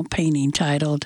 painting titled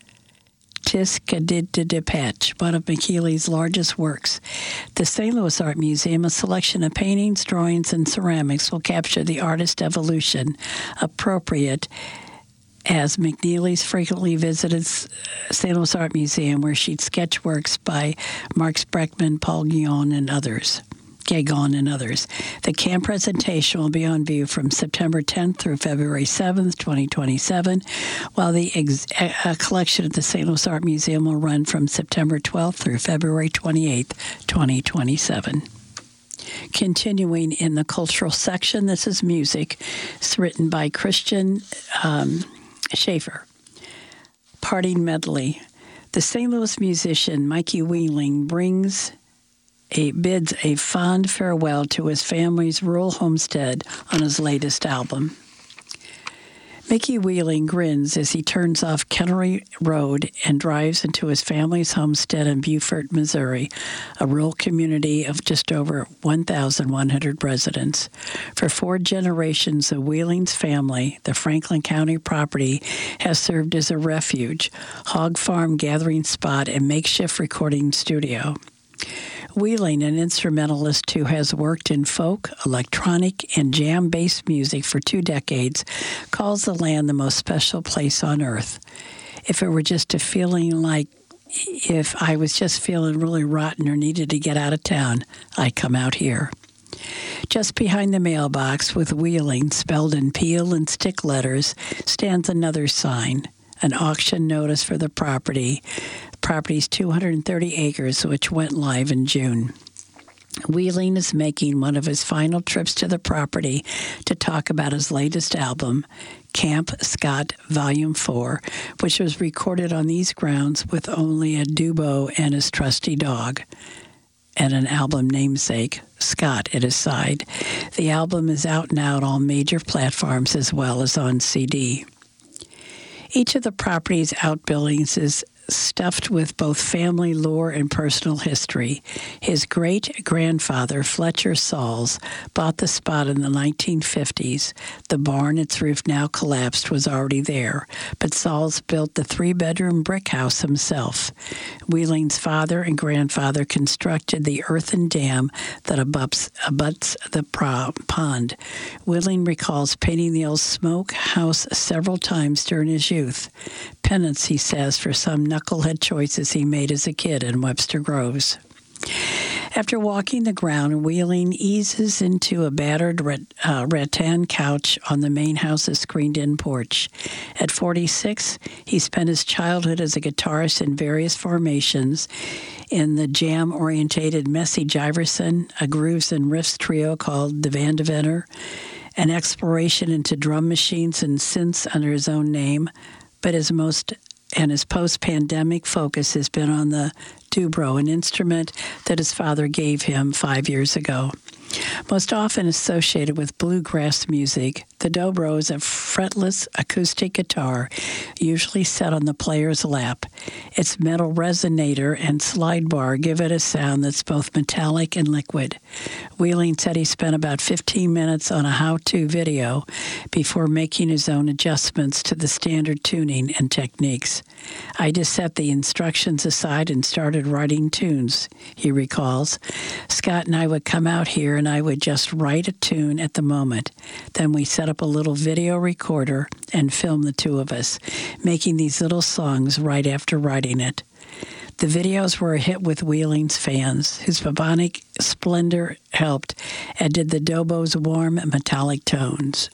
Tiskadididipetch, one of McKeely's largest works. The St. Louis Art Museum, a selection of paintings, drawings, and ceramics, will capture the artist's evolution, appropriate as McNeely's frequently visited St. Louis Art Museum, where she'd sketch works by Mark Spreckman, Paul Gagon, and others. The camp presentation will be on view from September 10th through February 7th, 2027, while the collection at the St. Louis Art Museum will run from September 12th through February 28th, 2027. Continuing in the cultural section, this is music. It's written by Christian Schaefer. Parting Medley. The St. Louis musician Mikey Wheeling bids a fond farewell to his family's rural homestead on his latest album. Mickey Wheeling grins as he turns off Kennery Road and drives into his family's homestead in Beaufort, Missouri, a rural community of just over 1,100 residents. For 4 generations of Wheeling's family, the Franklin County property has served as a refuge, hog farm, gathering spot, and makeshift recording studio. Wheeling, an instrumentalist who has worked in folk, electronic, and jam-based music for 2 decades, calls the land the most special place on earth. If I was just feeling really rotten or needed to get out of town, I'd come out here. Just behind the mailbox, with Wheeling spelled in peel and stick letters, stands another sign, an auction notice for the property's 230 acres, which went live in June. Wheeling is making one of his final trips to the property to talk about his latest album, Camp Scott Volume 4, which was recorded on these grounds with only a Dubo and his trusty dog, and an album namesake, Scott, at his side. The album is out now on all major platforms as well as on CD. Each of the property's outbuildings is stuffed with both family lore and personal history. His great-grandfather, Fletcher Sauls, bought the spot in the 1950s. The barn, its roof now collapsed, was already there, but Sauls built the 3-bedroom brick house himself. Wheeling's father and grandfather constructed the earthen dam that abuts the pond. Wheeling recalls painting the old smoke house several times during his youth. Penance, he says, for some knucklehead choices he made as a kid in Webster Groves. After walking the ground, Wheeling eases into a battered rattan couch on the main house's screened-in porch. At 46, he spent his childhood as a guitarist in various formations in the jam-orientated Messy Jiverson, a grooves and riffs trio called the Van Deventer, an exploration into drum machines and synths under his own name, but his post-pandemic focus has been on the dobro, an instrument that his father gave him 5 years ago. Most often associated with bluegrass music, the dobro is a fretless acoustic guitar, usually set on the player's lap. Its metal resonator and slide bar give it a sound that's both metallic and liquid. Wheeling said he spent about 15 minutes on a how-to video before making his own adjustments to the standard tuning and techniques. I just set the instructions aside and started writing tunes, he recalls. Scott and I would come out here and I would just write a tune at the moment. Then we set up a little video recorder and film the two of us, making these little songs right after writing it. The videos were a hit with Wheeling's fans, whose bubonic splendor helped and did the dobo's warm metallic tones.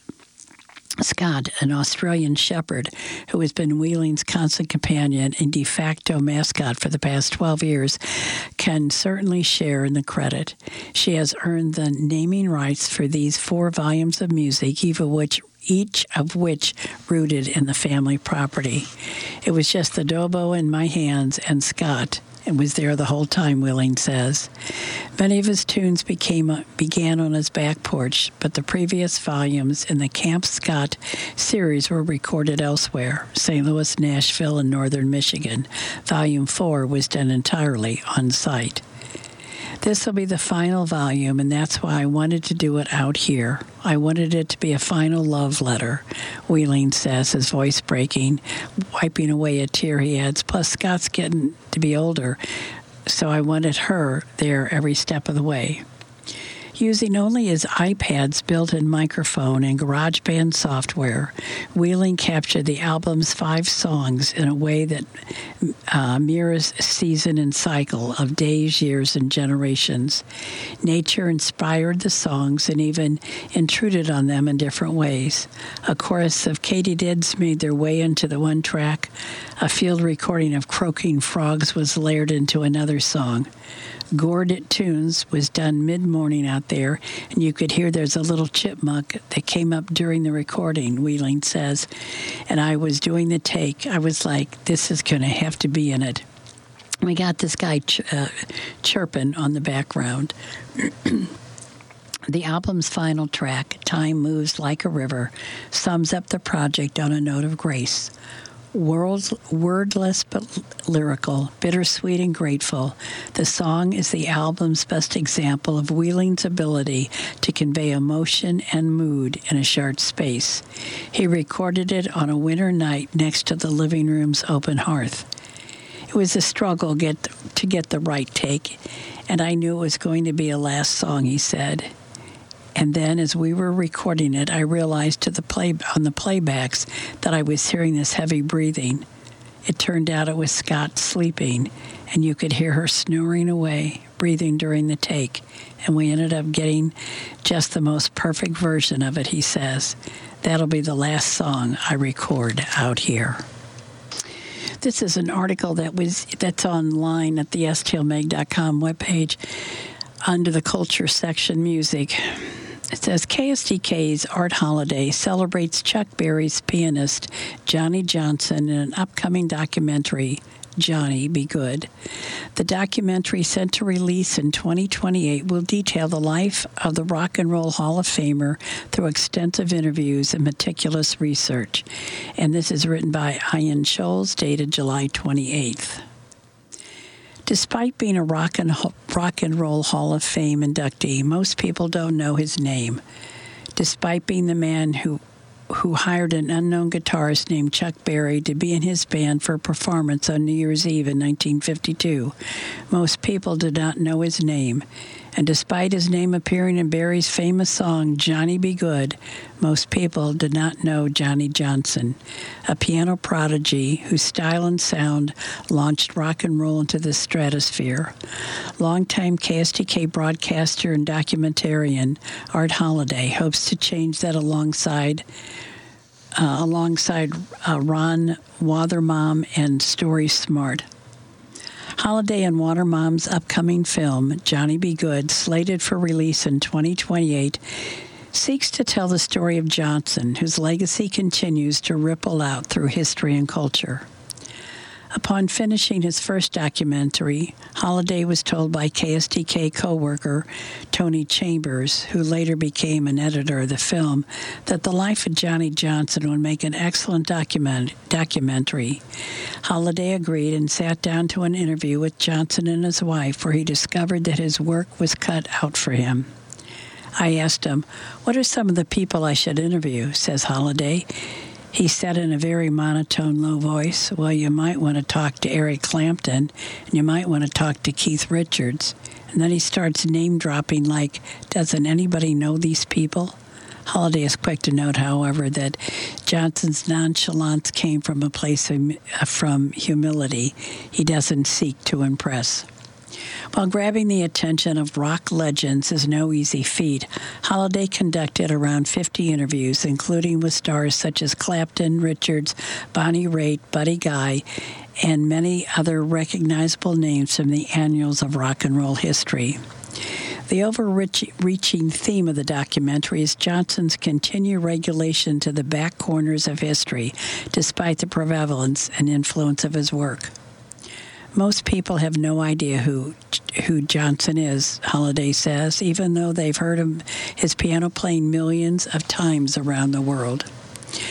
Scott, an Australian shepherd who has been Wheeling's constant companion and de facto mascot for the past 12 years, can certainly share in the credit. She has earned the naming rights for these 4 volumes of music, each of which rooted in the family property. It was just the dobro in my hands and Scott. It was there the whole time, Wheeling says. Many of his tunes began on his back porch, but the previous volumes in the Camp Scott series were recorded elsewhere, St. Louis, Nashville, and northern Michigan. Volume 4 was done entirely on site. This will be the final volume, and that's why I wanted to do it out here. I wanted it to be a final love letter, Wheeling says, his voice breaking, wiping away a tear he adds. Plus, Scott's getting to be older, so I wanted her there every step of the way. Using only his iPad's built-in microphone and GarageBand software, Wheeling captured the album's 5 songs in a way that mirrors season and cycle of days, years, and generations. Nature inspired the songs and even intruded on them in different ways. A chorus of katydids made their way into the one track. A field recording of croaking frogs was layered into another song. Gourd Tunes was done mid-morning out there, and you could hear there's a little chipmunk that came up during the recording, Wheeling says. And I was doing the take. I was like, this is going to have to be in it. We got this guy chirping on the background. The album's final track, Time Moves Like a River, sums up the project on a note of grace. Wordless but lyrical, bittersweet and grateful, the song is the album's best example of Wheeling's ability to convey emotion and mood in a short space. He recorded it on a winter night next to the living room's open hearth. It was a struggle to get the right take, and I knew it was going to be a last song, he said. And then, as we were recording it, I realized on the playbacks that I was hearing this heavy breathing. It turned out it was Scott sleeping, and you could hear her snoring away, breathing during the take. And we ended up getting just the most perfect version of it, he says. That'll be the last song I record out here. This is an article that's online at the stlmag.com webpage under the culture section, music. It says KSDK's Art Holiday celebrates Chuck Berry's pianist Johnny Johnson in an upcoming documentary, Johnny Be Good. The documentary, set to release in 2028, will detail the life of the Rock and Roll Hall of Famer through extensive interviews and meticulous research. And this is written by Ian Scholes, dated July 28th. Despite being a Rock and Roll Hall of Fame inductee, most people don't know his name. Despite being the man who hired an unknown guitarist named Chuck Berry to be in his band for a performance on New Year's Eve in 1952, most people did not know his name. And despite his name appearing in Berry's famous song, Johnny Be Good, most people did not know Johnny Johnson, a piano prodigy whose style and sound launched rock and roll into the stratosphere. Longtime KSDK broadcaster and documentarian Art Holiday hopes to change that alongside Ron Waterbaum and Story Smart. Holiday and Waterbaum's upcoming film, Johnny Be Good, slated for release in 2028, seeks to tell the story of Johnson, whose legacy continues to ripple out through history and culture. Upon finishing his first documentary, Holiday was told by KSDK co-worker Tony Chambers, who later became an editor of the film, that the life of Johnny Johnson would make an excellent documentary. Holiday agreed and sat down to an interview with Johnson and his wife, where he discovered that his work was cut out for him. I asked him, "What are some of the people I should interview?" says Holiday. He said in a very monotone, low voice, "Well, you might want to talk to Eric Clapton, and you might want to talk to Keith Richards." And then he starts name-dropping like, doesn't anybody know these people? Holiday is quick to note, however, that Johnson's nonchalance came from a place from humility. He doesn't seek to impress. While grabbing the attention of rock legends is no easy feat, Holiday conducted around 50 interviews, including with stars such as Clapton, Richards, Bonnie Raitt, Buddy Guy, and many other recognizable names from the annals of rock and roll history. The overreaching theme of the documentary is Johnson's continued regulation to the back corners of history, despite the prevalence and influence of his work. Most people have no idea who Johnson is, Holiday says, even though they've heard his piano playing millions of times around the world.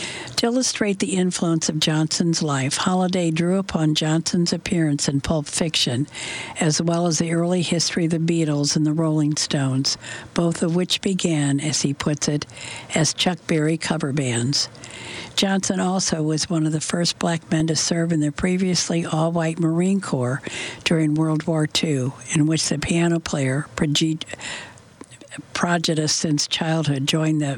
To illustrate the influence of Johnson's life, Holliday drew upon Johnson's appearance in Pulp Fiction, as well as the early history of the Beatles and the Rolling Stones, both of which began, as he puts it, as Chuck Berry cover bands. Johnson also was one of the first black men to serve in the previously all-white Marine Corps during World War II, in which the piano player, prodigious since childhood, joined the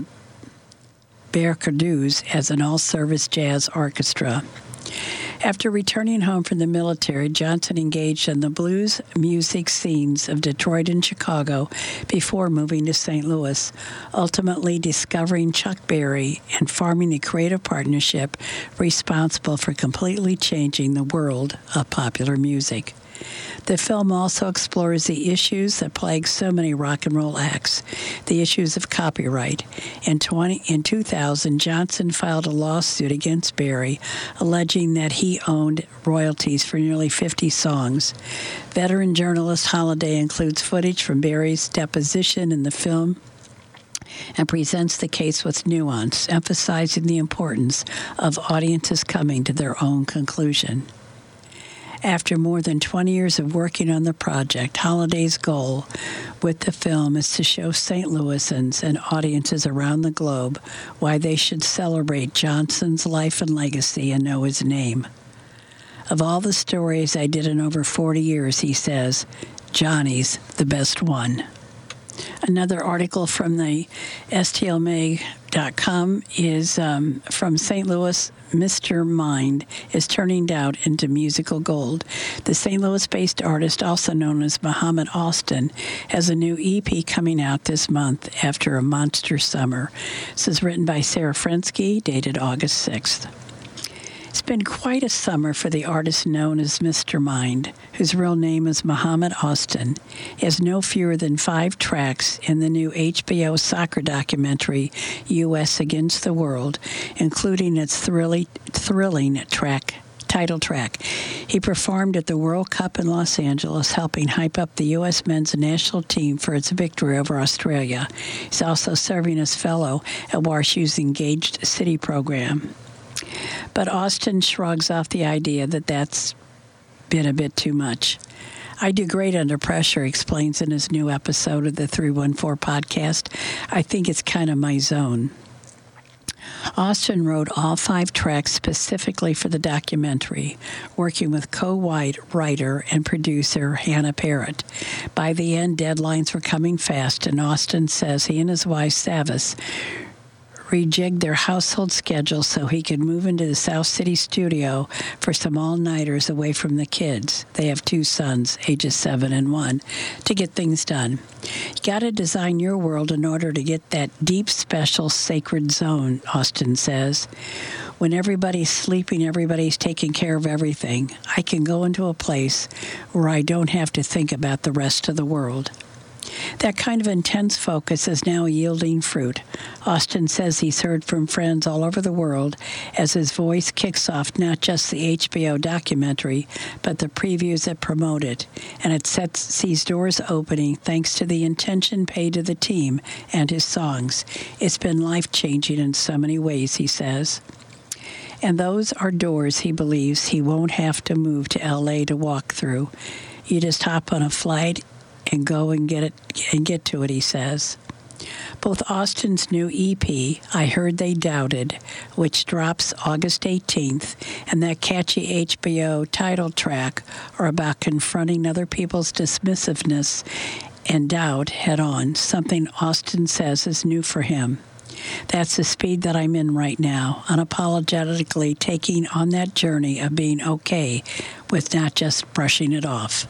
Bercadues as an all-service jazz orchestra. After returning home from the military, Johnson engaged in the blues music scenes of Detroit and Chicago before moving to St. Louis, ultimately discovering Chuck Berry and forming a creative partnership responsible for completely changing the world of popular music. The film also explores the issues that plague so many rock and roll acts, the issues of copyright. In 2000, Johnson filed a lawsuit against Berry, alleging that he owned royalties for nearly 50 songs. Veteran journalist Holliday includes footage from Berry's deposition in the film and presents the case with nuance, emphasizing the importance of audiences coming to their own conclusion. After more than 20 years of working on the project, Holliday's goal with the film is to show St. Louisans and audiences around the globe why they should celebrate Johnson's life and legacy and know his name. Of all the stories I did in over 40 years, he says, Johnny's the best one. Another article from the STLMag.com is from St. Louis. Mr. Mind is turning doubt into musical gold. The St. Louis-based artist, also known as Muhammad Austin, has a new EP coming out this month after a monster summer. This is written by Sarah Frensky, dated August 6th. It's been quite a summer for the artist known as Mr. Mind, whose real name is Muhammad Austin. He has no fewer than 5 tracks in the new HBO soccer documentary, U.S. Against the World, including its thrilling title track. He performed at the World Cup in Los Angeles, helping hype up the U.S. men's national team for its victory over Australia. He's also serving as fellow at WashU's Engaged City program. But Austin shrugs off the idea that that's been a bit too much. I do great under pressure, he explains in his new episode of the 314 podcast. I think it's kind of my zone. Austin wrote all 5 tracks specifically for the documentary, working with co-writer and producer Hannah Parrott. By the end, deadlines were coming fast, and Austin says he and his wife, Savis, rejigged their household schedule so he could move into the South City studio for some all-nighters away from the kids. They have 2 sons, ages 7 and 1, to get things done. You got to design your world in order to get that deep, special, sacred zone, Austin says. When everybody's sleeping, everybody's taking care of everything. I can go into a place where I don't have to think about the rest of the world. That kind of intense focus is now yielding fruit. Austin says he's heard from friends all over the world as his voice kicks off not just the HBO documentary, but the previews that promote it. And it sees doors opening thanks to the attention paid to the team and his songs. It's been life-changing in so many ways, he says. And those are doors he believes he won't have to move to L.A. to walk through. You just hop on a flight and go and get to it, he says. Both Austin's new EP, I Heard They Doubted, which drops August 18th, and that catchy HBO title track are about confronting other people's dismissiveness and doubt head-on, something Austin says is new for him. That's the speed that I'm in right now, unapologetically taking on that journey of being okay with not just brushing it off.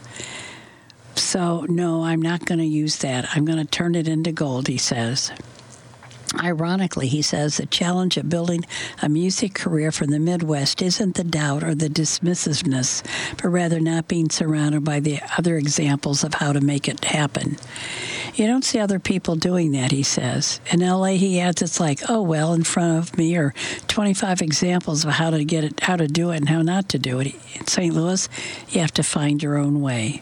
So, no, I'm not going to use that. I'm going to turn it into gold, he says. Ironically, he says, the challenge of building a music career from the Midwest isn't the doubt or the dismissiveness, but rather not being surrounded by the other examples of how to make it happen. You don't see other people doing that, he says. In L.A., he adds, it's like, oh, well, in front of me are 25 examples of how to do it, and how not to do it. In St. Louis, you have to find your own way.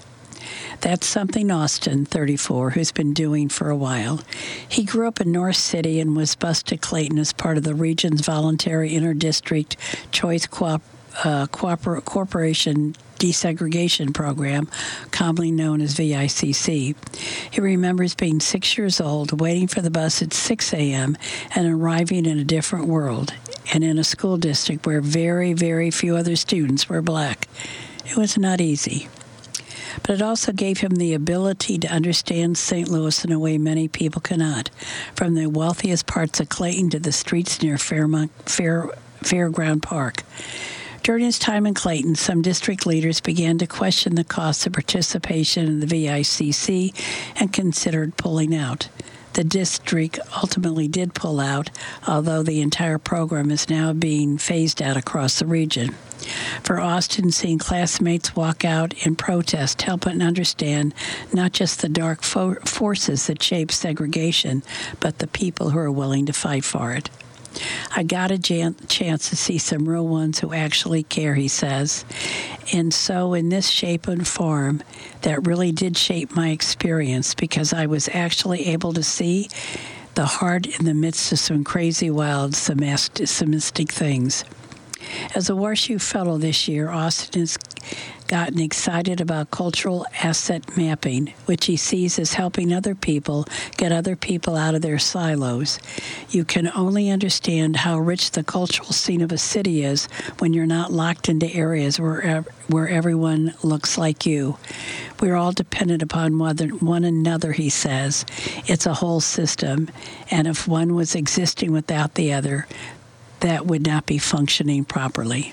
That's something Austin, 34, who's been doing for a while. He grew up in North City and was bused to Clayton as part of the region's voluntary interdistrict choice corporation desegregation program, commonly known as VICC. He remembers being 6 years old, waiting for the bus at 6 a.m. and arriving in a different world and in a school district where very, very few other students were black. It was not easy. But it also gave him the ability to understand St. Louis in a way many people cannot, from the wealthiest parts of Clayton to the streets near Fairground Park. During his time in Clayton, some district leaders began to question the cost of participation in the VICC and considered pulling out. The district ultimately did pull out, although the entire program is now being phased out across the region. For Austin, seeing classmates walk out in protest helped him understand not just the dark forces that shape segregation, but the people who are willing to fight for it. I got a chance to see some real ones who actually care, he says. And so in this shape and form, that really did shape my experience because I was actually able to see the heart in the midst of some crazy, wild, samistic things. As a WashU Fellow this year, Austin has gotten excited about cultural asset mapping, which he sees as helping other people get other people out of their silos. You can only understand how rich the cultural scene of a city is when you're not locked into areas where everyone looks like you. We're all dependent upon one another, he says. It's a whole system, and if one was existing without the other, that would not be functioning properly.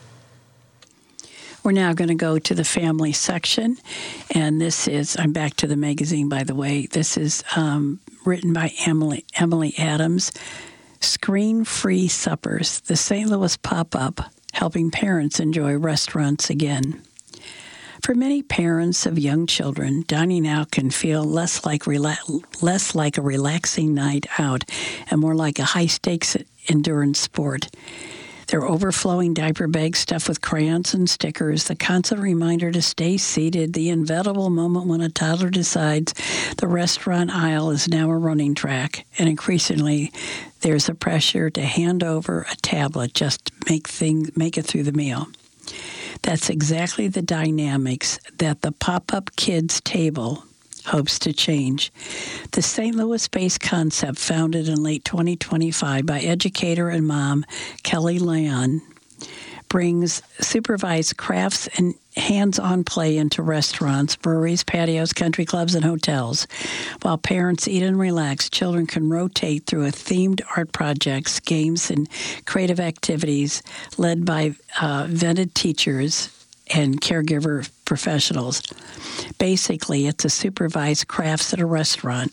We're now going to go to the family section, and this is, I'm back to the magazine, by the way. This is written by Emily Adams. Screen-free suppers, the St. Louis pop-up, helping parents enjoy restaurants again. For many parents of young children, dining out can feel less like a relaxing night out and more like a high-stakes endurance sport. Their overflowing diaper bags stuffed with crayons and stickers, the constant reminder to stay seated, the inevitable moment when a toddler decides the restaurant aisle is now a running track, and increasingly there's a pressure to hand over a tablet just to make it through the meal. That's exactly the dynamics that the Pop-Up Kids Table hopes to change. The St. Louis-based concept, founded in late 2025 by educator and mom Kelly Leon, brings supervised crafts and hands-on play into restaurants, breweries, patios, country clubs, and hotels. While parents eat and relax, children can rotate through a themed art projects, games, and creative activities led by vetted teachers and caregiver professionals. Basically, it's a supervised crafts at a restaurant.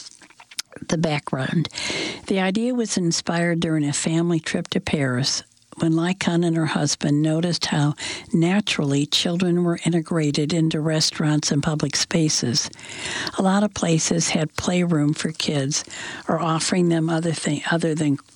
The background. The idea was inspired during a family trip to Paris when Lycon and her husband noticed how naturally children were integrated into restaurants and public spaces. A lot of places had playroom for kids or offering them other things other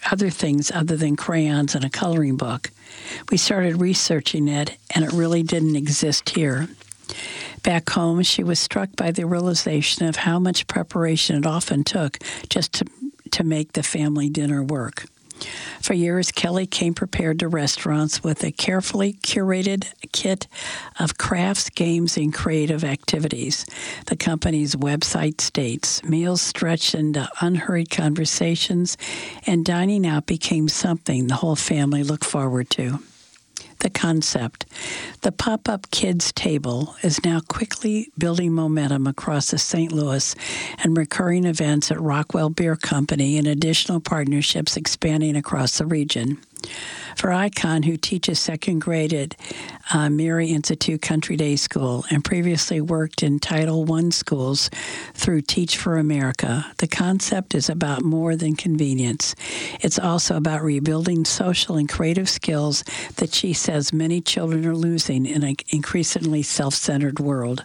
than crayons and a coloring book. We started researching it, and it really didn't exist here. Back home, she was struck by the realization of how much preparation it often took just to make the family dinner work. For years, Kelly came prepared to restaurants with a carefully curated kit of crafts, games, and creative activities. The company's website states, meals stretched into unhurried conversations, and dining out became something the whole family looked forward to. The concept. The Pop-Up Kids Table is now quickly building momentum across the St. Louis and recurring events at Rockwell Beer Company and additional partnerships expanding across the region. For Icon, who teaches second grade at Mary Institute Country Day School and previously worked in Title I schools through Teach for America, the concept is about more than convenience. It's also about rebuilding social and creative skills that she says many children are losing in an increasingly self-centered world.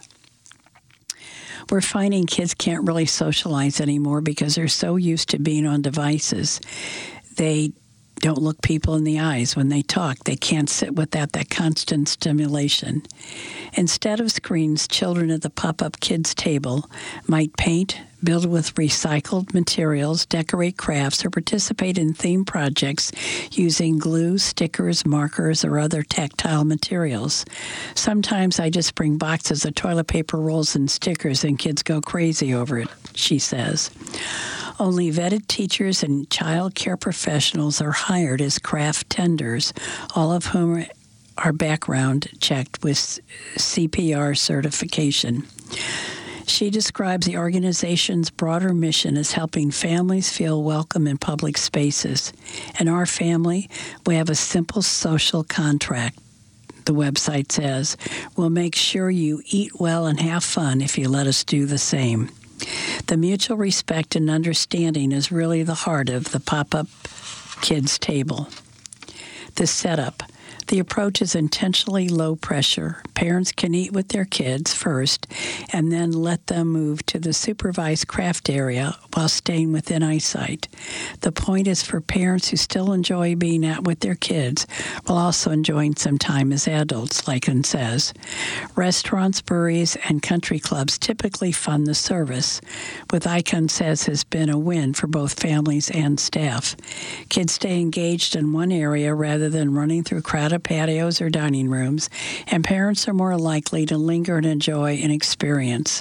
We're finding kids can't really socialize anymore because they're so used to being on devices. They don't look people in the eyes when they talk. They can't sit without that constant stimulation. Instead of screens, children at the pop-up kids table might paint, build with recycled materials, decorate crafts, or participate in theme projects using glue, stickers, markers, or other tactile materials. Sometimes I just bring boxes of toilet paper rolls and stickers and kids go crazy over it, she says. Only vetted teachers and child care professionals are hired as craft tenders, all of whom are background checked with CPR certification. She describes the organization's broader mission as helping families feel welcome in public spaces. In our family, we have a simple social contract, the website says. We'll make sure you eat well and have fun if you let us do the same. The mutual respect and understanding is really the heart of the pop-up kids table. The setup. The approach is intentionally low pressure. Parents can eat with their kids first and then let them move to the supervised craft area while staying within eyesight. The point is for parents who still enjoy being out with their kids while also enjoying some time as adults, Lycan says. Restaurants, breweries, and country clubs typically fund the service, which Icon says has been a win for both families and staff. Kids stay engaged in one area rather than running through crowded patios or dining rooms, and parents are more likely to linger and enjoy an experience.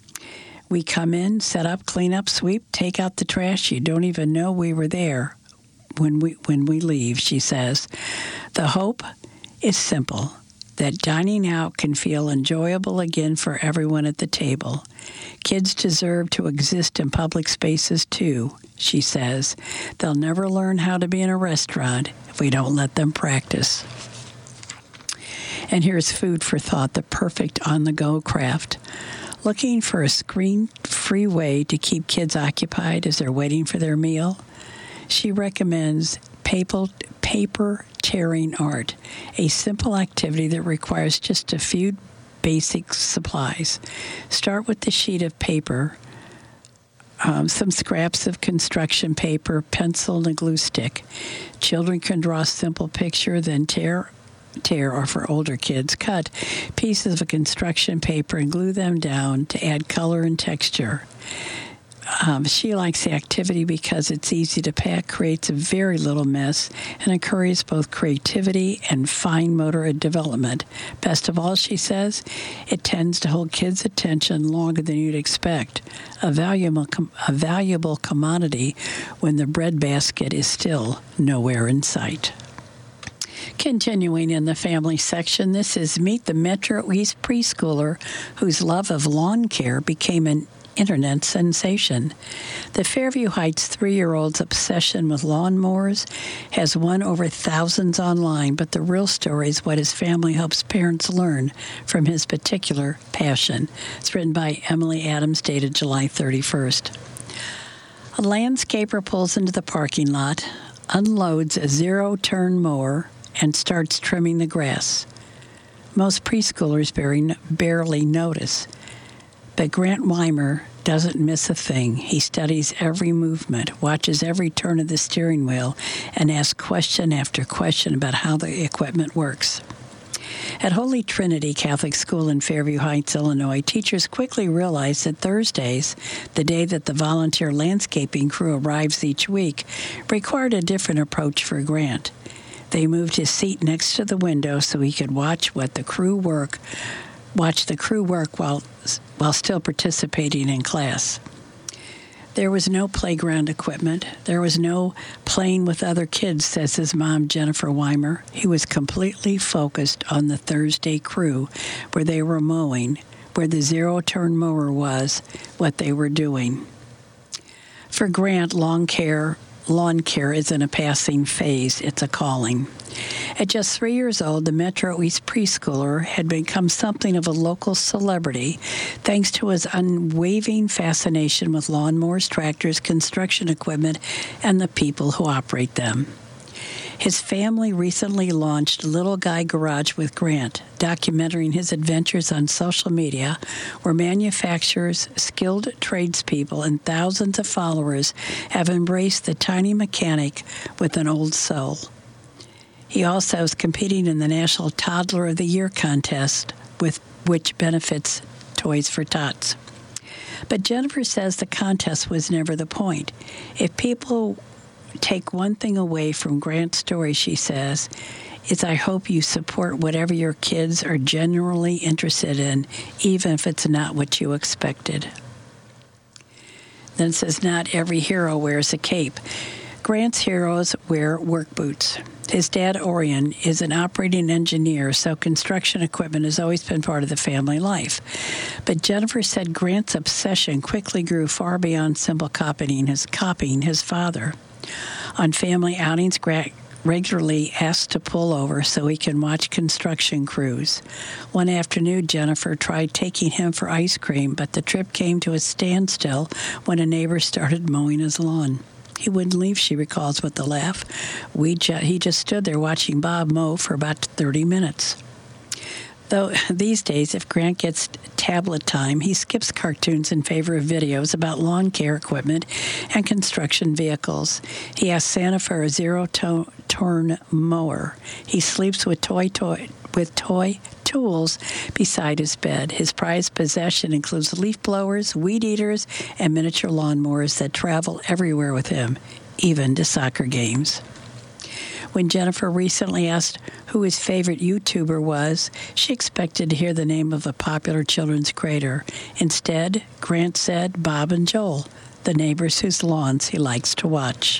We come in, set up, clean up, sweep, take out the trash. You don't even know we were there when we leave, she says. The hope is simple, that dining out can feel enjoyable again for everyone at the table. Kids deserve to exist in public spaces too, she says. They'll never learn how to be in a restaurant if we don't let them practice. And here's food for thought, the perfect on-the-go craft. Looking for a screen-free way to keep kids occupied as they're waiting for their meal? She recommends paper tearing art, a simple activity that requires just a few basic supplies. Start with the sheet of paper, some scraps of construction paper, pencil, and a glue stick. Children can draw a simple picture, then tear, or for older kids, cut pieces of construction paper and glue them down to add color and texture. She likes the activity because it's easy to pack, creates a very little mess, and encourages both creativity and fine motor development. Best of all, she says, it tends to hold kids' attention longer than you'd expect, a valuable commodity when the breadbasket is still nowhere in sight. Continuing in the family section, this is Meet the Metro East preschooler whose love of lawn care became an internet sensation. The Fairview Heights 3-year-old's obsession with lawnmowers has won over thousands online, but the real story is what his family hopes parents learn from his particular passion. It's written by Emily Adams, dated July 31st. A landscaper pulls into the parking lot, unloads a zero-turn mower, and starts trimming the grass. Most preschoolers barely notice. But Grant Weimer doesn't miss a thing. He studies every movement, watches every turn of the steering wheel, and asks question after question about how the equipment works. At Holy Trinity Catholic School in Fairview Heights, Illinois, teachers quickly realized that Thursdays, the day that the volunteer landscaping crew arrives each week, required a different approach for Grant. They moved his seat next to the window so he could watch the crew work while still participating in class. There was no playground equipment. There was no playing with other kids, says his mom, Jennifer Weimer. He was completely focused on the Thursday crew, where they were mowing, where the zero-turn mower was, what they were doing. For Grant, lawn care isn't a passing phase, it's a calling. At just 3 years old, the Metro East preschooler had become something of a local celebrity thanks to his unwavering fascination with lawnmowers, tractors, construction equipment, and the people who operate them. His family recently launched Little Guy Garage with Grant, documenting his adventures on social media, where manufacturers, skilled tradespeople, and thousands of followers have embraced the tiny mechanic with an old soul. He also is competing in the National Toddler of the Year contest, which benefits Toys for Tots. But Jennifer says the contest was never the point. If people take one thing away from Grant's story, she says, is I hope you support whatever your kids are genuinely interested in, even if it's not what you expected. Then it says, not every hero wears a cape. Grant's heroes wear work boots. His dad, Orion, is an operating engineer, so construction equipment has always been part of the family life. But Jennifer said Grant's obsession quickly grew far beyond simple copying his father. On family outings, Grant regularly asked to pull over so he can watch construction crews. One afternoon, Jennifer tried taking him for ice cream, but the trip came to a standstill when a neighbor started mowing his lawn. He wouldn't leave, she recalls with a laugh. He just stood there watching Bob mow for about 30 minutes. Though these days, if Grant gets tablet time, he skips cartoons in favor of videos about lawn care equipment and construction vehicles. He asks Santa for a zero-turn mower. He sleeps with toy tools beside his bed. His prized possession includes leaf blowers, weed eaters, and miniature lawnmowers that travel everywhere with him, even to soccer games. When Jennifer recently asked who his favorite YouTuber was, she expected to hear the name of a popular children's creator. Instead, Grant said Bob and Joel, the neighbors whose lawns he likes to watch.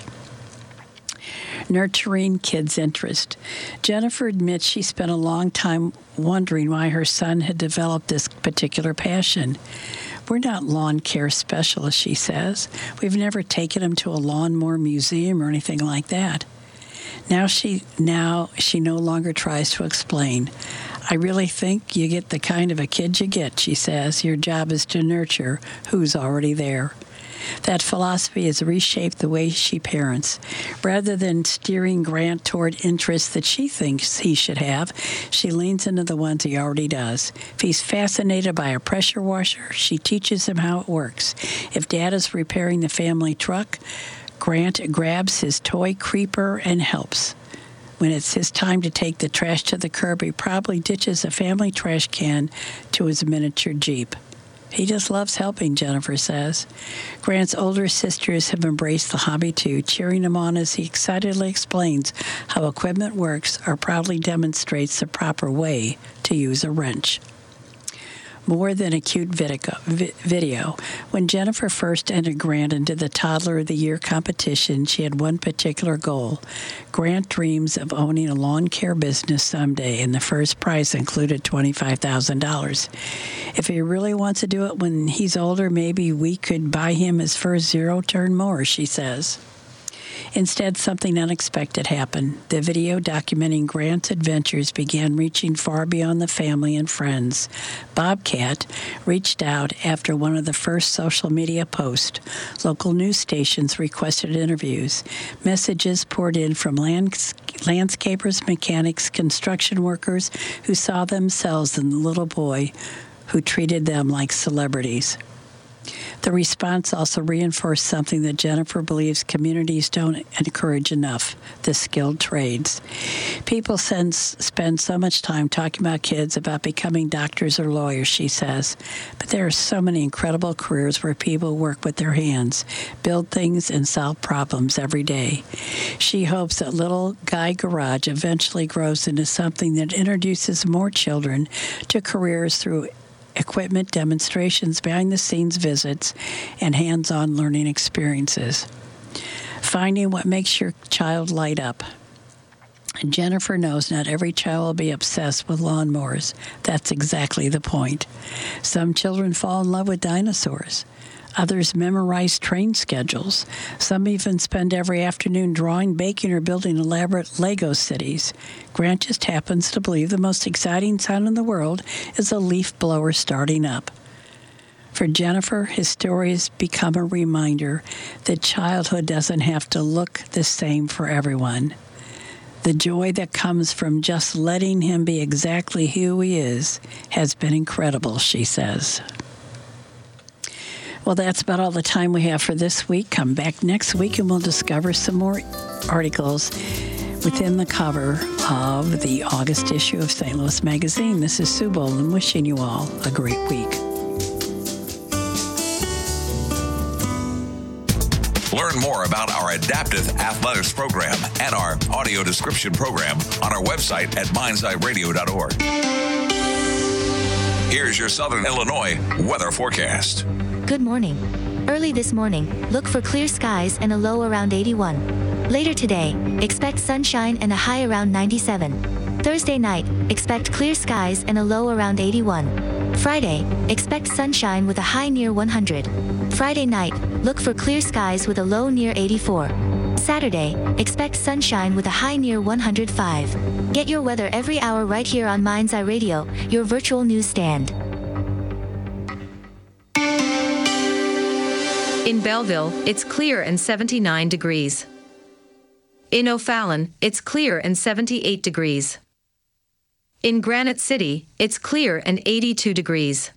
Nurturing kids' interest. Jennifer admits she spent a long time wondering why her son had developed this particular passion. We're not lawn care specialists, she says. We've never taken him to a lawnmower museum or anything like that. Now she no longer tries to explain. I really think you get the kind of a kid you get, she says. Your job is to nurture who's already there. That philosophy has reshaped the way she parents. Rather than steering Grant toward interests that she thinks he should have, she leans into the ones he already does. If he's fascinated by a pressure washer, she teaches him how it works. If Dad is repairing the family truck, Grant grabs his toy creeper and helps. When it's his time to take the trash to the curb, he probably ditches a family trash can to his miniature Jeep. He just loves helping, Jennifer says. Grant's older sisters have embraced the hobby too, cheering him on as he excitedly explains how equipment works or proudly demonstrates the proper way to use a wrench. More than a cute video. When Jennifer first entered Grant into the Toddler of the Year competition, she had one particular goal. Grant dreams of owning a lawn care business someday, and the first prize included $25,000. If he really wants to do it when he's older, maybe we could buy him his first zero-turn mower, she says. Instead, something unexpected happened. The video documenting Grant's adventures began reaching far beyond the family and friends. Bobcat reached out after one of the first social media posts. Local news stations requested interviews. Messages poured in from landscapers, mechanics, construction workers who saw themselves in the little boy who treated them like celebrities. The response also reinforced something that Jennifer believes communities don't encourage enough: the skilled trades. People spend so much time talking about kids, about becoming doctors or lawyers, she says. But there are so many incredible careers where people work with their hands, build things, and solve problems every day. She hopes that Little Guy Garage eventually grows into something that introduces more children to careers through equipment demonstrations, behind-the-scenes visits, and hands-on learning experiences. Finding what makes your child light up. Jennifer knows not every child will be obsessed with lawnmowers. That's exactly the point. Some children fall in love with dinosaurs. Others memorize train schedules. Some even spend every afternoon drawing, baking, or building elaborate Lego cities. Grant just happens to believe the most exciting sound in the world is a leaf blower starting up. For Jennifer, his story has become a reminder that childhood doesn't have to look the same for everyone. The joy that comes from just letting him be exactly who he is has been incredible, she says. Well, that's about all the time we have for this week. Come back next week and we'll discover some more articles within the cover of the August issue of St. Louis Magazine. This is Sue Boland wishing you all a great week. Learn more about our Adaptive Athletics program and our audio description program on our website at mindseyeradio.org. Here's your Southern Illinois weather forecast. Good morning. Early this morning, look for clear skies and a low around 81. Later today, expect sunshine and a high around 97. Thursday night, expect clear skies and a low around 81. Friday, expect sunshine with a high near 100. Friday night, look for clear skies with a low near 84. Saturday, expect sunshine with a high near 105. Get your weather every hour right here on Mind's Eye Radio, your virtual newsstand. In Belleville, it's clear and 79 degrees. In O'Fallon, it's clear and 78 degrees. In Granite City, it's clear and 82 degrees.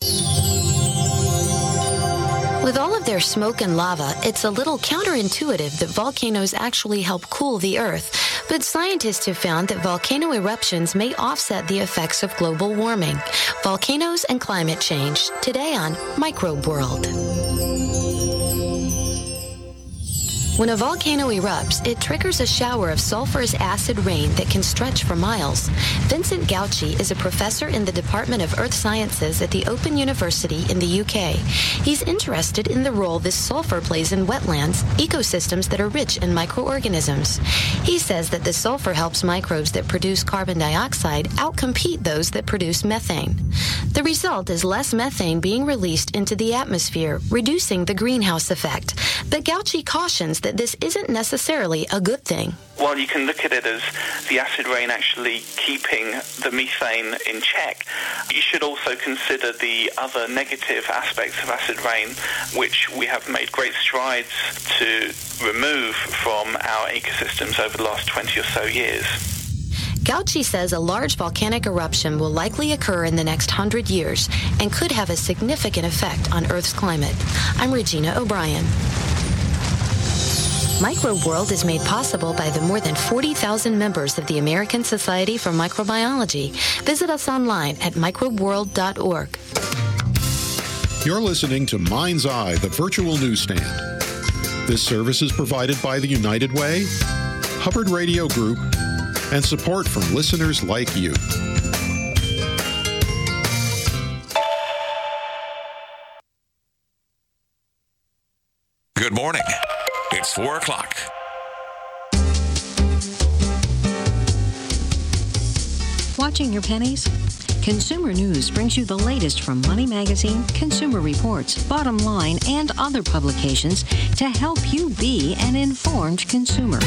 With all of their smoke and lava, it's a little counterintuitive that volcanoes actually help cool the Earth. But scientists have found that volcano eruptions may offset the effects of global warming. Volcanoes and climate change, today on Microbe World. When a volcano erupts, it triggers a shower of sulfurous acid rain that can stretch for miles. Vincent Gauci is a professor in the Department of Earth Sciences at the Open University in the UK. He's interested in the role this sulfur plays in wetlands, ecosystems that are rich in microorganisms. He says that the sulfur helps microbes that produce carbon dioxide outcompete those that produce methane. The result is less methane being released into the atmosphere, reducing the greenhouse effect. But Gauci cautions that this isn't necessarily a good thing. Well, you can look at it as the acid rain actually keeping the methane in check. You should also consider the other negative aspects of acid rain, which we have made great strides to remove from our ecosystems over the last 20 or so years. Gauci says a large volcanic eruption will likely occur in the next 100 years and could have a significant effect on Earth's climate. I'm Regina O'Brien. Microbe World is made possible by the more than 40,000 members of the American Society for Microbiology. Visit us online at microbeworld.org. You're listening to Mind's Eye, the virtual newsstand. This service is provided by the United Way, Hubbard Radio Group, and support from listeners like you. Good morning. It's 4 o'clock. Watching your pennies? Consumer News brings you the latest from Money Magazine, Consumer Reports, Bottom Line, and other publications to help you be an informed consumer.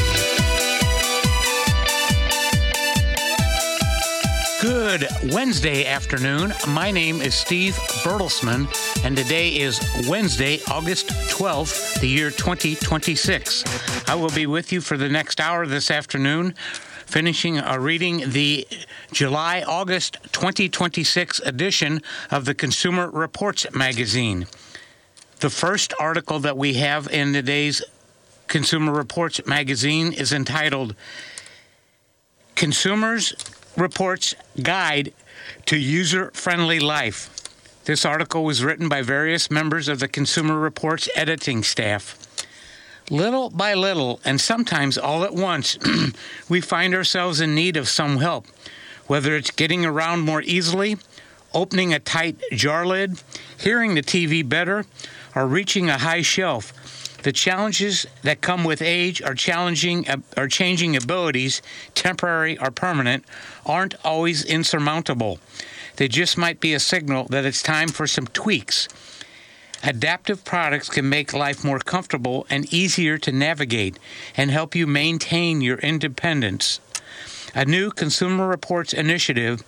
Good Wednesday afternoon. My name is Steve Bertelsman, and today is Wednesday, August 12th, the year 2026. I will be with you for the next hour this afternoon, finishing reading the July-August 2026 edition of the Consumer Reports magazine. The first article that we have in today's Consumer Reports magazine is entitled Consumers Reports Guide to User-Friendly Life. This article was written by various members of the Consumer Reports editing staff. Little by little, and sometimes all at once, we find ourselves in need of some help, whether it's getting around more easily, opening a tight jar lid, hearing the TV better, or reaching a high shelf. The challenges that come with age are changing abilities, temporary or permanent, aren't always insurmountable. They just might be a signal that it's time for some tweaks. Adaptive products can make life more comfortable and easier to navigate and help you maintain your independence. A new Consumer Reports initiative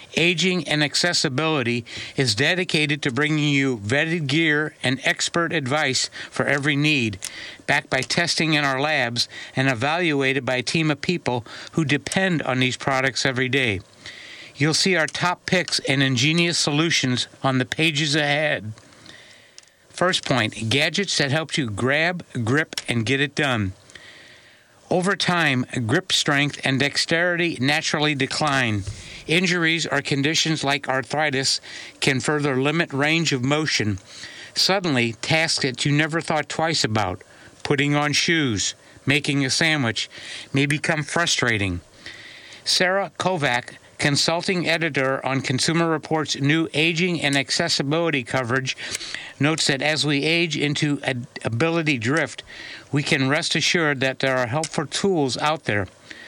Aging and Accessibility is dedicated to bringing you vetted gear and expert advice for every need, backed by testing in our labs and evaluated by a team of people who depend on these products every day. You'll see our top picks and ingenious solutions on the pages ahead. First point, gadgets that help you grab, grip, and get it done. Over time, grip strength and dexterity naturally decline. Injuries or conditions like arthritis can further limit range of motion. Suddenly, tasks that you never thought twice about, putting on shoes, making a sandwich, may become frustrating. Sarah Kovac, consulting editor on Consumer Reports' new Aging and Accessibility coverage, notes that as we age into ability drift, we can rest assured that there are helpful tools out there.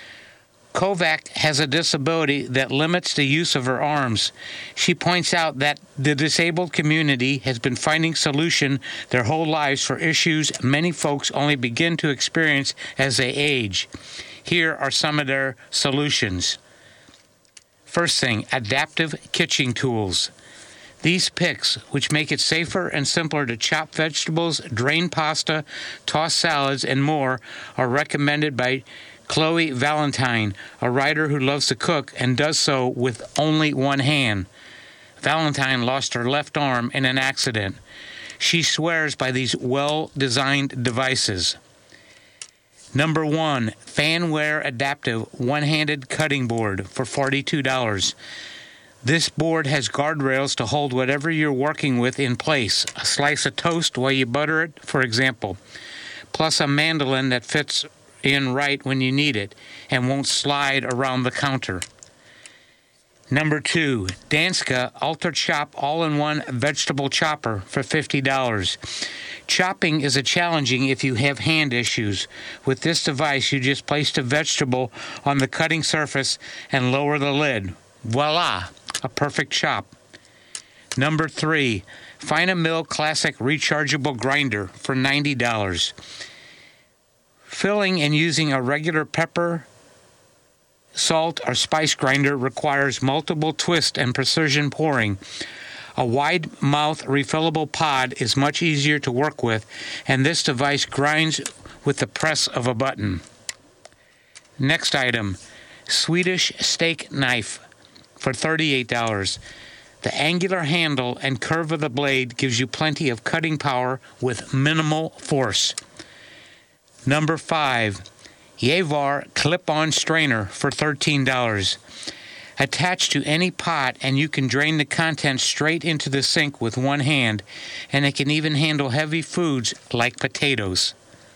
Kovac has a disability that limits the use of her arms. She points out that the disabled community has been finding solution their whole lives for issues many folks only begin to experience as they age. Here are some of their solutions. First thing, adaptive kitchen tools. These picks, which make it safer and simpler to chop vegetables, drain pasta, toss salads, and more, are recommended by Chloe Valentine, a writer who loves to cook and does so with only one hand. Valentine lost her left arm in an accident. She swears by these well-designed devices. Number 1, Fanware Adaptive One-Handed Cutting Board for $42. This board has guardrails to hold whatever you're working with in place. A slice of toast while you butter it, for example, plus a mandolin that fits in right when you need it and won't slide around the counter. Number 2, Danska Ultra Chop All-in-One Vegetable Chopper for $50. Chopping is challenging if you have hand issues. With this device, you just place the vegetable on the cutting surface and lower the lid. Voila! A perfect chop. Number 3, Finamill Classic Rechargeable Grinder for $90. Filling and using a regular pepper, salt, or spice grinder requires multiple twists and precision pouring. A wide-mouth refillable pod is much easier to work with, and this device grinds with the press of a button. Next item, Swedish steak knife for $38. The angular handle and curve of the blade gives you plenty of cutting power with minimal force. Number 5, Yavar Clip-On Strainer for $13. Attached to any pot, and you can drain the contents straight into the sink with one hand, and it can even handle heavy foods like potatoes.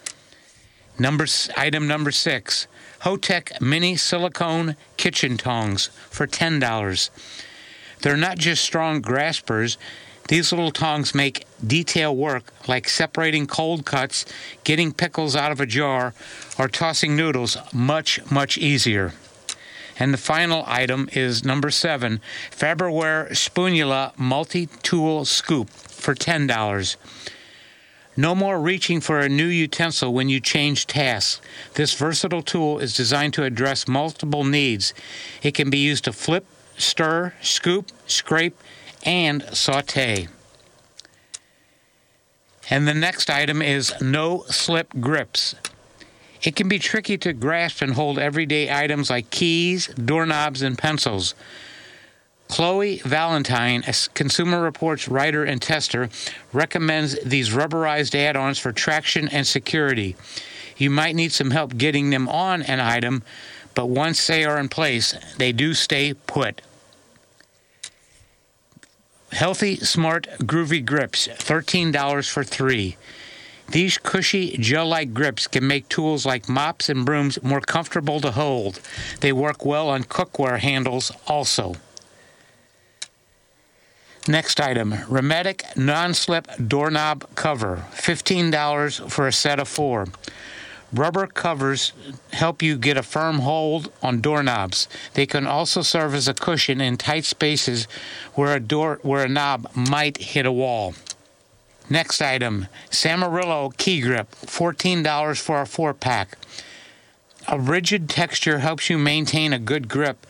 Item number 6, Hotech Mini Silicone Kitchen Tongs for $10. They're not just strong graspers. These little tongs make detail work like separating cold cuts, getting pickles out of a jar, or tossing noodles much, much easier. And the final item is number 7, Farberware Spoonula Multi-Tool Scoop for $10. No more reaching for a new utensil when you change tasks. This versatile tool is designed to address multiple needs. It can be used to flip, stir, scoop, scrape, and sauté. And the next item is no-slip grips. It can be tricky to grasp and hold everyday items like keys, doorknobs, and pencils. Chloe Valentine, a Consumer Reports writer and tester, recommends these rubberized add-ons for traction and security. You might need some help getting them on an item, but once they are in place, they do stay put. Healthy, Smart, Groovy Grips, $13 for 3. These cushy, gel-like grips can make tools like mops and brooms more comfortable to hold. They work well on cookware handles also. Next item, Rematic Non-Slip Doorknob Cover, $15 for a set of 4. Rubber covers help you get a firm hold on doorknobs. They can also serve as a cushion in tight spaces where a knob might hit a wall. Next item, Samarillo Key Grip, $14 for a 4-pack. A rigid texture helps you maintain a good grip,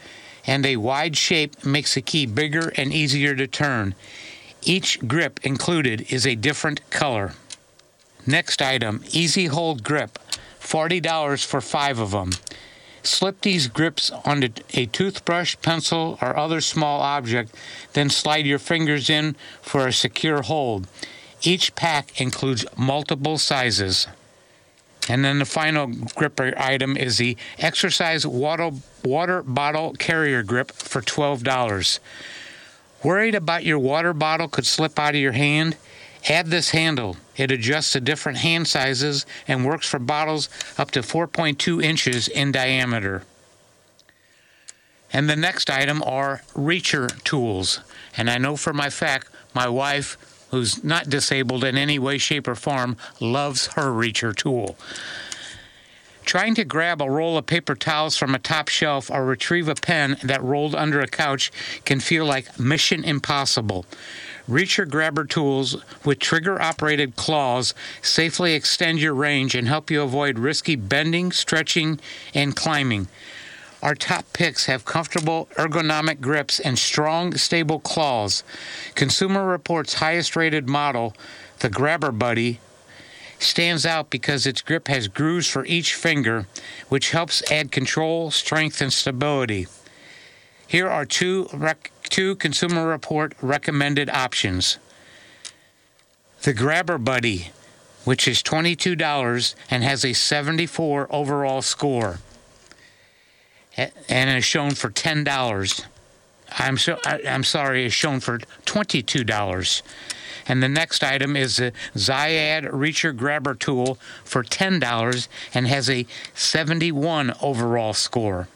and a wide shape makes the key bigger and easier to turn. Each grip included is a different color. Next item, Easy Hold Grip, $40 for 5 of them. Slip these grips onto a toothbrush, pencil, or other small object, then slide your fingers in for a secure hold. Each pack includes multiple sizes. And then the final gripper item is the Exercise Water Bottle Carrier Grip for $12. Worried about your water bottle could slip out of your hand? Add this handle. It adjusts to different hand sizes and works for bottles up to 4.2 inches in diameter. And the next item are reacher tools. And I know for my fact, my wife, who's not disabled in any way, shape, or form, loves her reacher tool. Trying to grab a roll of paper towels from a top shelf or retrieve a pen that rolled under a couch can feel like mission impossible. Reacher grabber tools with trigger-operated claws safely extend your range and help you avoid risky bending, stretching, and climbing. Our top picks have comfortable ergonomic grips and strong, stable claws. Consumer Reports' highest-rated model, the Grabber Buddy, stands out because its grip has grooves for each finger, which helps add control, strength, and stability. Here are two Consumer Report recommended options. The Grabber Buddy, which is $22 and has a 74 overall score, and is shown for $10. I'm sorry, is shown for $22. And the next item is the Zyad Reacher Grabber Tool for $10 and has a 71 overall score.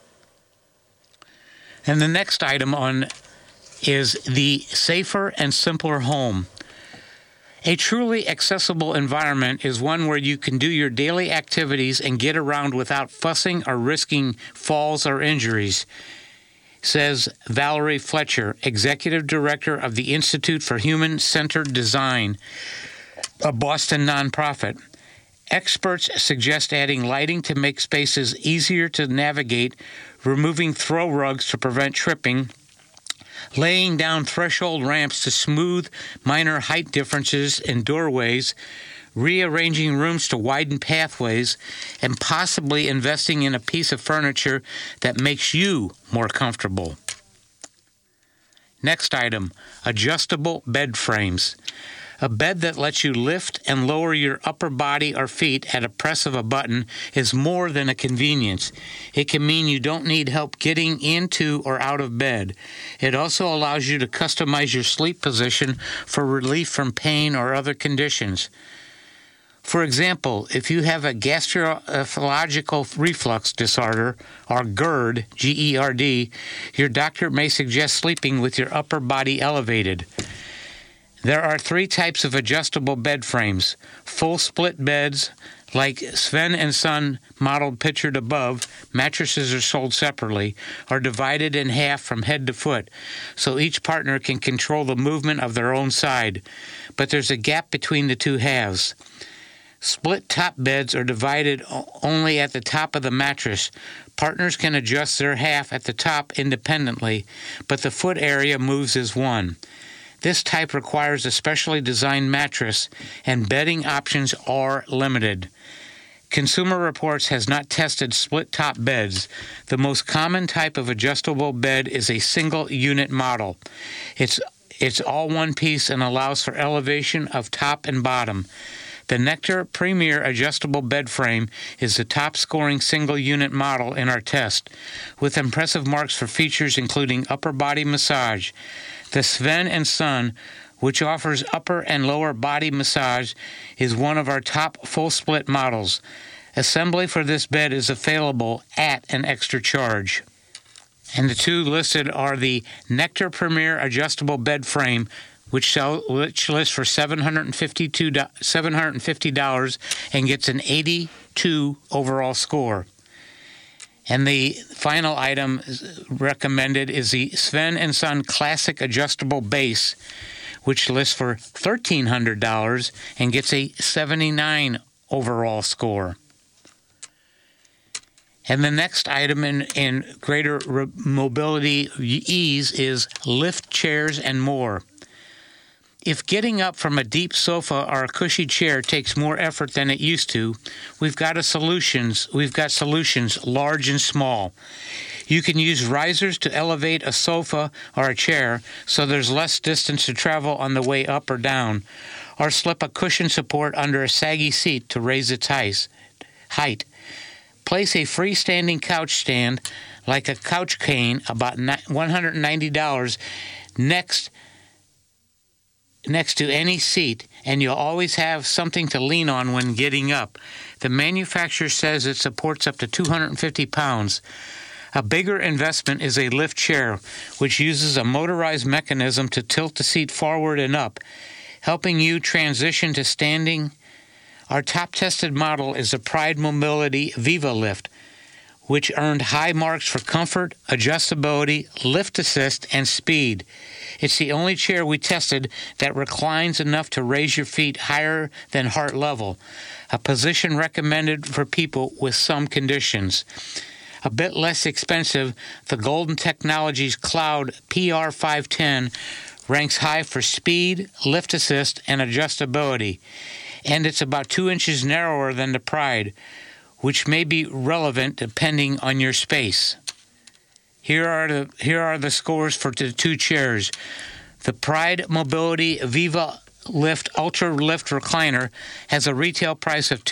And the next item on is the Safer and Simpler Home. A truly accessible environment is one where you can do your daily activities and get around without fussing or risking falls or injuries, says Valerie Fletcher, Executive Director of the Institute for Human-Centered Design, a Boston nonprofit. Experts suggest adding lighting to make spaces easier to navigate, removing throw rugs to prevent tripping, laying down threshold ramps to smooth minor height differences in doorways, rearranging rooms to widen pathways, and possibly investing in a piece of furniture that makes you more comfortable. Next item, adjustable bed frames. A bed that lets you lift and lower your upper body or feet at a press of a button is more than a convenience. It can mean you don't need help getting into or out of bed. It also allows you to customize your sleep position for relief from pain or other conditions. For example, if you have a gastroesophageal reflux disorder, or GERD, G-E-R-D, your doctor may suggest sleeping with your upper body elevated. There are 3 types of adjustable bed frames. Full split beds, like Sven & Son modeled pictured above, mattresses are sold separately, are divided in half from head to foot, so each partner can control the movement of their own side. But there's a gap between the 2 halves. Split top beds are divided only at the top of the mattress. Partners can adjust their half at the top independently, but the foot area moves as one. This type requires a specially designed mattress, and bedding options are limited. Consumer Reports has not tested split-top beds. The most common type of adjustable bed is a single-unit model. It's all one piece and allows for elevation of top and bottom. The Nectar Premier Adjustable Bed Frame is the top-scoring single-unit model in our test, with impressive marks for features including upper body massage. The Sven & Son, which offers upper and lower body massage, is one of our top full-split models. Assembly for this bed is available at an extra charge. And the 2 listed are the Nectar Premier Adjustable Bed Frame, which lists for $750 and gets an 82 overall score. And the final item recommended is the Sven & Son Classic Adjustable Base, which lists for $1,300 and gets a 79 overall score. And the next item in greater mobility ease is lift chairs and more. If getting up from a deep sofa or a cushy chair takes more effort than it used to, we've got solutions large and small. You can use risers to elevate a sofa or a chair so there's less distance to travel on the way up or down, or slip a cushion support under a saggy seat to raise its height. Place a freestanding couch stand, like a couch cane, about $190, next to any seat, and you'll always have something to lean on when getting up. The manufacturer says it supports up to 250 pounds. A bigger investment is a lift chair, which uses a motorized mechanism to tilt the seat forward and up, helping you transition to standing. Our top-tested model is the Pride Mobility Viva Lift, which earned high marks for comfort, adjustability, lift assist, and speed. It's the only chair we tested that reclines enough to raise your feet higher than heart level, a position recommended for people with some conditions. A bit less expensive, the Golden Technologies Cloud PR510 ranks high for speed, lift assist, and adjustability, and it's about 2 inches narrower than the Pride, which may be relevant depending on your space. Here are the scores for the two chairs. The Pride Mobility Viva Lift Ultra Lift Recliner has a retail price of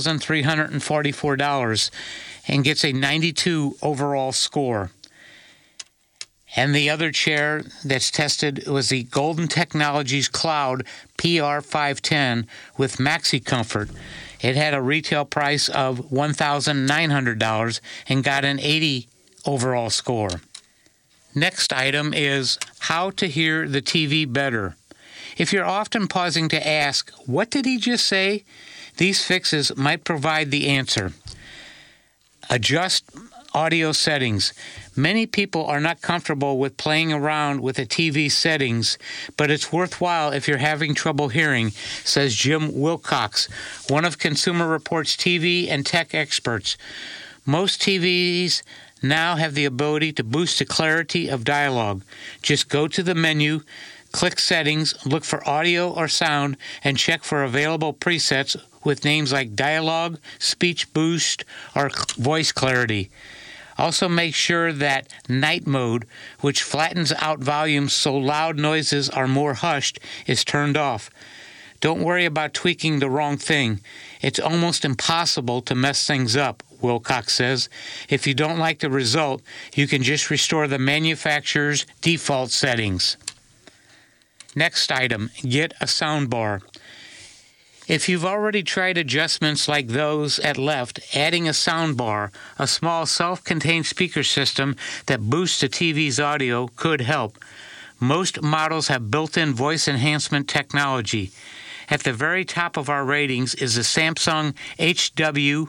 $2,344 and gets a 92 overall score. And the other chair that's tested was the Golden Technologies Cloud PR510 with Maxi Comfort. It had a retail price of $1,900 and got an 80 overall score. Next item is how to hear the TV better. If you're often pausing to ask, what did he just say? These fixes might provide the answer. Adjust audio settings. Many people are not comfortable with playing around with the TV settings, but it's worthwhile if you're having trouble hearing, says Jim Wilcox, one of Consumer Reports' TV and tech experts. Most TVs now have the ability to boost the clarity of dialogue. Just go to the menu, click Settings, look for audio or sound, and check for available presets with names like Dialogue, Speech Boost, or Voice Clarity. Also make sure that Night Mode, which flattens out volumes so loud noises are more hushed, is turned off. Don't worry about tweaking the wrong thing. It's almost impossible to mess things up, Wilcox says. If you don't like the result, you can just restore the manufacturer's default settings. Next item, get a soundbar. If you've already tried adjustments like those at left, adding a soundbar, a small self-contained speaker system that boosts the TV's audio, could help. Most models have built-in voice enhancement technology. At the very top of our ratings is the Samsung HW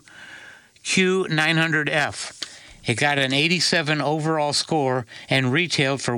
Q900F. It got an 87 overall score and retailed for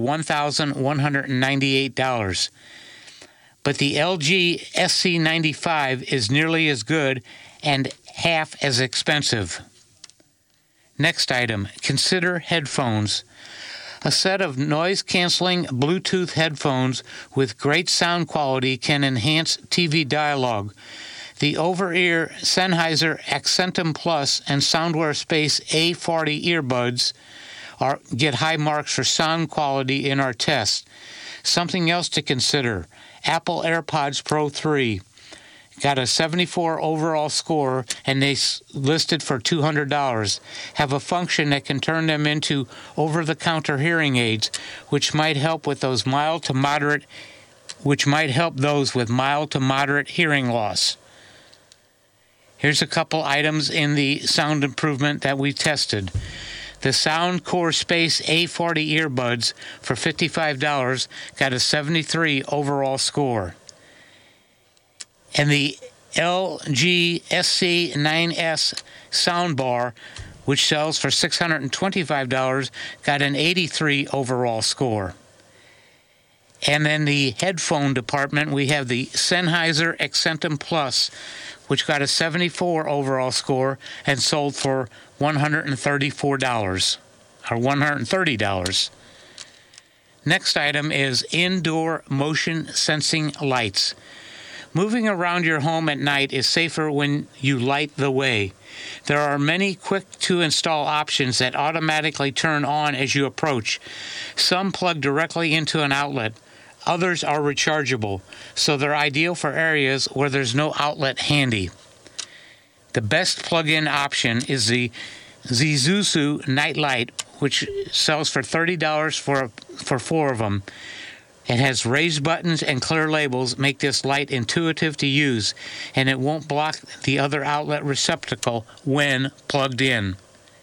$1,198. But the LG SC95 is nearly as good and half as expensive. Next item, consider headphones. A set of noise-canceling Bluetooth headphones with great sound quality can enhance TV dialogue. The over-ear Sennheiser Accentum Plus and Soundwear Space A40 earbuds get high marks for sound quality in our test. Something else to consider, Apple AirPods Pro 3 got a 74 overall score, and they listed for $200. Have a function that can turn them into over-the-counter hearing aids, which might help those with mild to moderate hearing loss. Here's a couple items in the sound improvement that we tested. The Soundcore Space A40 earbuds for $55 got a 73 overall score. And the LG SC9S soundbar, which sells for $625, got an 83 overall score. And then the headphone department, we have the Sennheiser Accentum Plus, which got a 74 overall score and sold for $134 or $130. Next item is indoor motion sensing lights. Moving around your home at night is safer when you light the way. There are many quick-to-install options that automatically turn on as you approach. Some plug directly into an outlet. Others are rechargeable, so they're ideal for areas where there's no outlet handy. The best plug-in option is the Zizusu Nightlight, which sells for $30 for 4 of them. It has raised buttons and clear labels, make this light intuitive to use, and it won't block the other outlet receptacle when plugged in.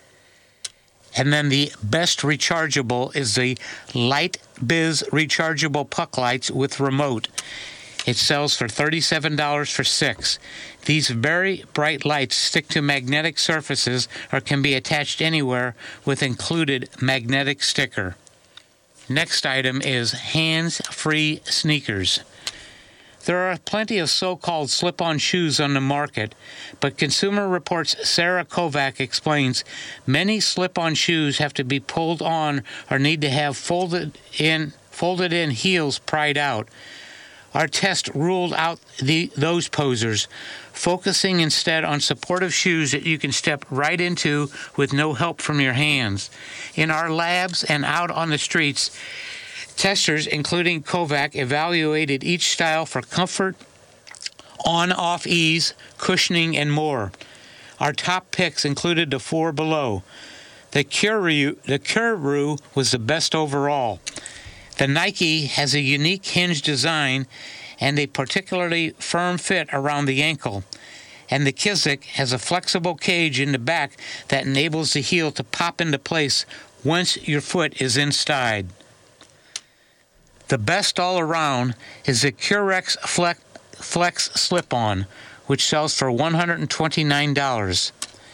And then the best rechargeable is the LightBiz rechargeable puck lights with remote. It sells for $37 for 6. These very bright lights stick to magnetic surfaces or can be attached anywhere with included magnetic sticker. Next item is hands-free sneakers. There are plenty of so-called slip-on shoes on the market, but Consumer Reports' Sarah Kovac explains many slip-on shoes have to be pulled on or need to have folded in heels pried out. Our test ruled out those posers, focusing instead on supportive shoes that you can step right into with no help from your hands. In our labs and out on the streets, testers, including Kovac, evaluated each style for comfort, on-off ease, cushioning, and more. Our top picks included the 4 below. The Kuru was the best overall. The Nike has a unique hinge design and a particularly firm fit around the ankle. And the Kizik has a flexible cage in the back that enables the heel to pop into place once your foot is inside. The best all around is the Curex Flex Slip-On, which sells for $129.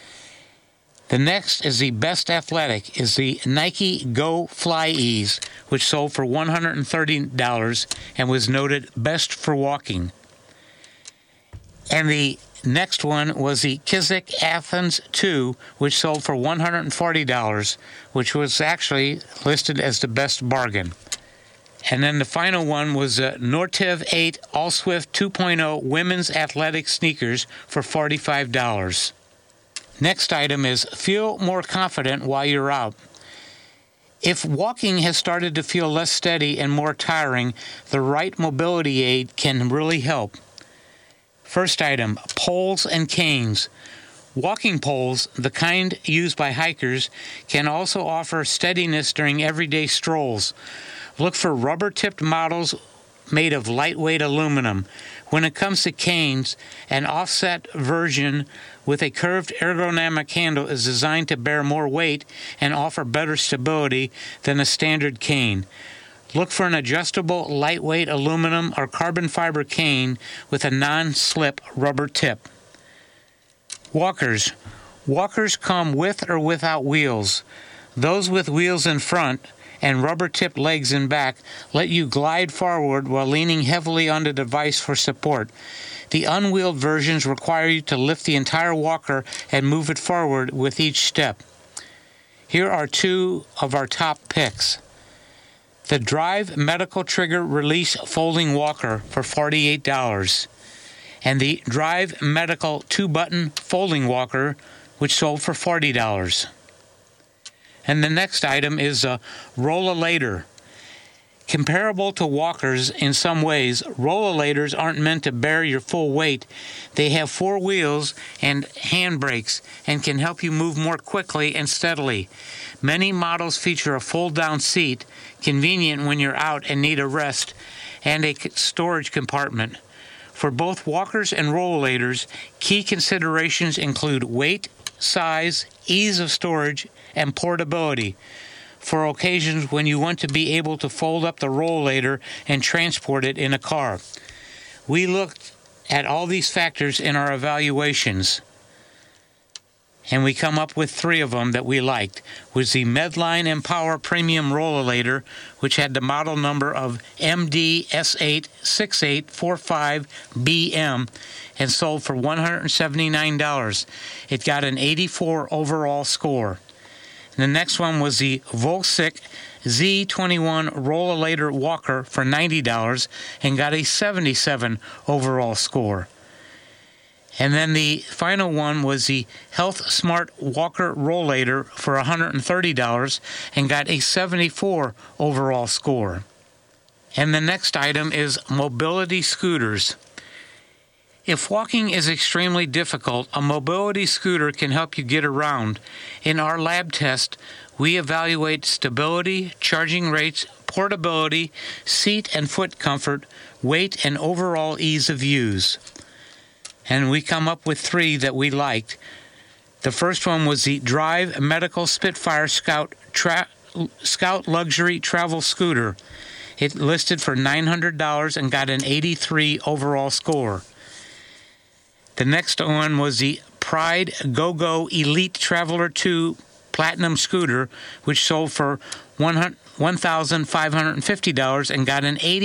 The next is the best athletic, is the Nike Go Fly Ease, which sold for $130 and was noted best for walking. And the next one was the Kizik Athens 2, which sold for $140, which was actually listed as the best bargain. And then the final one was the Nortiv 8 Allswift 2.0 women's athletic sneakers for $45. Next item is feel more confident while you're out. If walking has started to feel less steady and more tiring, the right mobility aid can really help. First item, poles and canes. Walking poles, the kind used by hikers, can also offer steadiness during everyday strolls. Look for rubber-tipped models made of lightweight aluminum. When it comes to canes, an offset version with a curved ergonomic handle is designed to bear more weight and offer better stability than a standard cane. Look for an adjustable lightweight aluminum or carbon fiber cane with a non-slip rubber tip. Walkers. Walkers come with or without wheels. Those with wheels in front and rubber-tipped legs in back let you glide forward while leaning heavily on the device for support. The unwheeled versions require you to lift the entire walker and move it forward with each step. Here are 2 of our top picks. The Drive Medical Trigger Release Folding Walker for $48, and the Drive Medical 2-button Folding Walker, which sold for $40. And the next item is a Rollalator. Comparable to walkers in some ways, Rollalators aren't meant to bear your full weight. They have 4 wheels and handbrakes and can help you move more quickly and steadily. Many models feature a fold-down seat, convenient when you're out and need a rest, and a storage compartment. For both walkers and Rollalators, key considerations include weight, size, ease of storage, and portability for occasions when you want to be able to fold up the Rollator and transport it in a car. We looked at all these factors in our evaluations. and we come up with 3 of them that we liked. Was the Medline Empower Premium Rollator, which had the model number of MD-S86845BM and sold for $179. It got an 84 overall score. And the next one was the Volsic Z21 Rollator Walker for $90 and got a 77 overall score. And then the final one was the Health Smart Walker Rollator for $130 and got a 74 overall score. And the next item is mobility scooters. If walking is extremely difficult, a mobility scooter can help you get around. In our lab test, we evaluate stability, charging rates, portability, seat and foot comfort, weight, and overall ease of use. And we come up with 3 that we liked. The first one was the Drive Medical Spitfire Scout Luxury Travel Scooter. It listed for $900 and got an 83 overall score. The next one was the Pride Go-Go Elite Traveler 2 Platinum Scooter, which sold for $1,550 and got an 80